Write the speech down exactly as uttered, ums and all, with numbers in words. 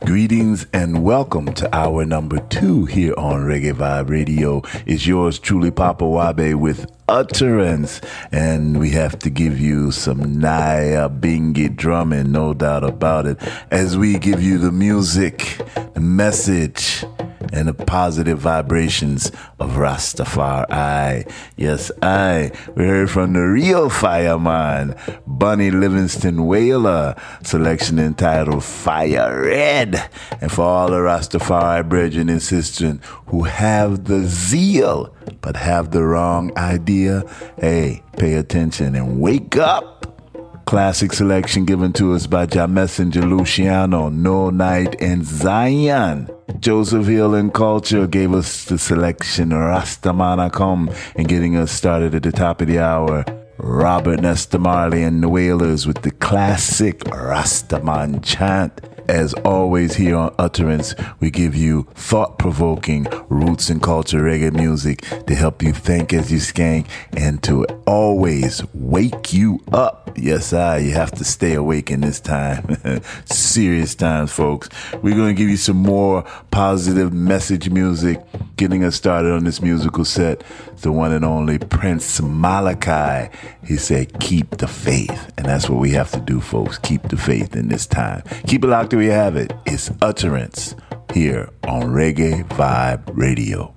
Greetings and welcome to hour number two here on Reggae Vibe Radio. It's yours truly, Papa Wabe, with Utterance, and we have to give you some Naya Bingi drumming, no doubt about it, as we give you the music, the message, and the positive vibrations of Rastafari. Yes, I. We heard from the real fireman, Bunny Livingston Whaler, selection entitled Fire Red. And for all the Rastafari brethren and sisters who have the zeal but have the wrong idea, hey, pay attention and wake up. Classic selection given to us by Ja Messenger, Luciano, No Night, and Zion. Joseph Hill and Culture gave us the selection Rastamana Come, and getting us started at the top of the hour, Robert Nesta Marley and the Wailers with the classic Rastaman chant. As always here on Utterance, we give you thought-provoking roots and culture reggae music to help you think as you skank and to always wake you up. Yes, I. You have to stay awake in this time. Serious times, folks. We're going to give you some more positive message music. Getting us started on this musical set, the one and only Prince Malachi. He said, keep the faith. And that's what we have to do, folks. Keep the faith in this time. Keep it locked till we have it. It's Utterance here on Reggae Vibe Radio.